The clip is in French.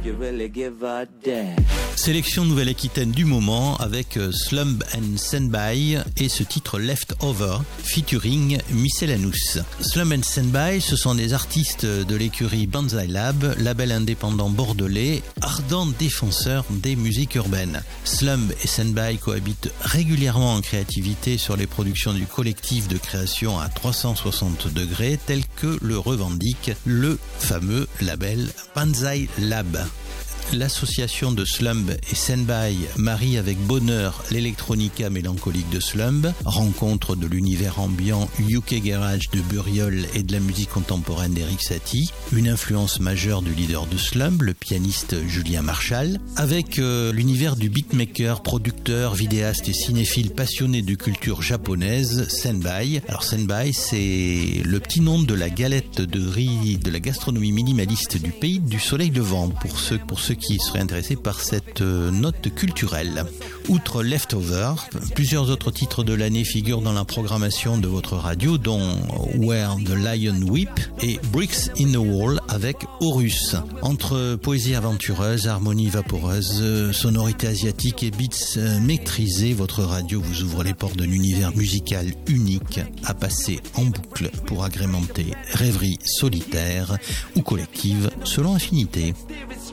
Sélection Nouvelle-Aquitaine du moment avec Slumb and Standby et ce titre Leftover featuring Miscellaneous. Slumb and Standby, ce sont des artistes de l'écurie Banzai Lab, label indépendant bordelais, ardents défenseurs des musiques urbaines. Slumb et Standby cohabitent régulièrement en créativité sur les productions du collectif de création à 360 degrés tel que le revendique le fameux label Banzai Lab. L'association de Slumb et Standby marie avec bonheur l'électronica mélancolique de Slumb, rencontre de l'univers ambiant UK Garage de Buriol et de la musique contemporaine d'Eric Satie, une influence majeure du leader de Slumb, le pianiste Julien Marshall, avec l'univers du beatmaker, producteur, vidéaste et cinéphile passionné de culture japonaise, Senbai. Alors Senbai, c'est le petit nom de la galette de riz de la gastronomie minimaliste du pays du soleil levant, pour ceux qui seraient intéressés par cette note culturelle. Outre Leftover, plusieurs autres titres de l'année figurent dans la programmation de votre radio, dont Where the Lion Weep et Bricks in the Wall avec Horus. Entre poésie aventureuse, harmonie vaporeuse, sonorité asiatique et beats maîtrisés, votre radio vous ouvre les portes d'un univers musical unique à passer en boucle pour agrémenter rêverie solitaire ou collective selon affinité.